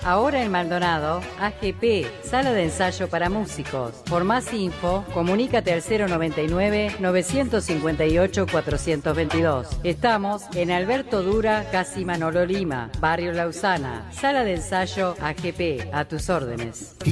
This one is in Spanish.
Ahora en Maldonado, AGP, Sala de Ensayo para Músicos. Por más info, comunícate al 099-958-422. Estamos en Alberto Dura, casi Manolo Lima, Barrio Lausana. Sala de Ensayo AGP, a tus órdenes.